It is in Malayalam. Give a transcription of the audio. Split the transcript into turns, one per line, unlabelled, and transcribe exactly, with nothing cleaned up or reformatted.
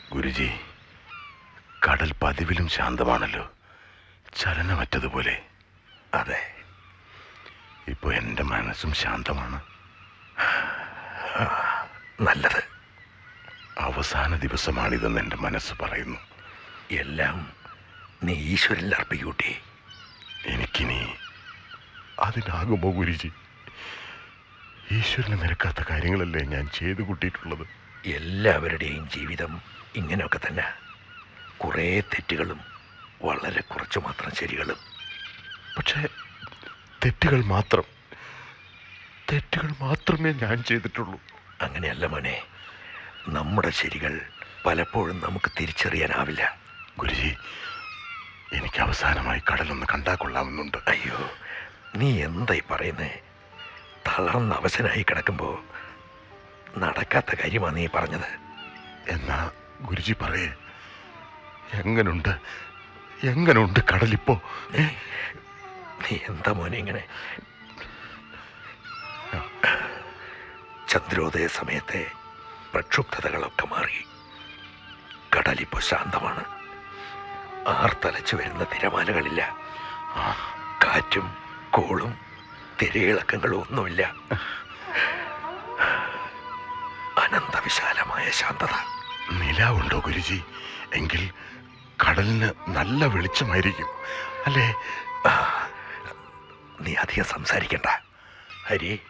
ഗുരുജി, കടൽ പതിവിലും ശാന്തമാണല്ലോ, ചലനമറ്റതുപോലെ.
അതെ,
ഇപ്പോൾ എൻ്റെ മനസ്സും ശാന്തമാണ്.
നല്ലത്.
അവസാന ദിവസമാണിതെന്ന് എൻ്റെ മനസ്സ് പറയുന്നു.
എല്ലാം നീ ഈശ്വരനിൽ അർപ്പിക്കൂട്ടി.
എനിക്കിനി അതിനാകുമോ ഗുരുജി? ഈശ്വരന് നിരക്കാത്ത കാര്യങ്ങളല്ലേ ഞാൻ ചെയ്തു കൂട്ടിയിട്ടുള്ളത്.
എല്ലാവരുടെയും ജീവിതം ഇങ്ങനെയൊക്കെ തന്നെ. കുറേ തെറ്റുകളും വളരെ കുറച്ച് മാത്രം ശരികളും.
പക്ഷേ തെറ്റുകൾ മാത്രം തെറ്റുകൾ മാത്രമേ ഞാൻ ചെയ്തിട്ടുള്ളൂ.
അങ്ങനെയല്ല മോനെ, നമ്മുടെ ശരികൾ പലപ്പോഴും നമുക്ക് തിരിച്ചറിയാനാവില്ല.
ഗുരുജി, എനിക്ക് അവസാനമായി കടലൊന്ന് കണ്ടാൽ കൊള്ളാമെന്നുണ്ട്.
അയ്യോ, നീ എന്തായി പറയുന്നേ? തളർന്ന അവശനായി കിടക്കുമ്പോൾ നടക്കാത്ത കാര്യമാണ് നീ പറഞ്ഞത്.
എന്നാ ഗുരുജി പറയേ, എങ്ങനുണ്ട് എങ്ങനുണ്ട് കടലിപ്പോ?
നീ എന്താ മോനെ ഇങ്ങനെ? ചന്ദ്രോദയ സമയത്തെ പ്രക്ഷുബ്ധതകളൊക്കെ മാറി കടലിപ്പോ ശാന്തമാണ്. ആർത്തലച്ചു വരുന്ന തിരമാലകളില്ല, കാറ്റും കോളും തിരയിളക്കങ്ങളും ഒന്നുമില്ല. അനന്തവിശാലമായ ശാന്തത.
നിലാവുണ്ടോ ഗുരുജി? എങ്കിൽ കടലിന് നല്ല വെളിച്ചമായിരിക്കും അല്ലേ?
നീ അധികം സംസാരിക്കണ്ട ഹരി.